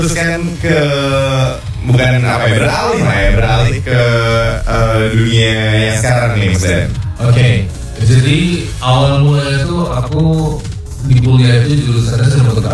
terus kan ke bukan apa ya, beralih ke dunia yang sekarang nih Mas Dan. Oke, jadi awal mulanya itu aku di kuliah itu jurusannya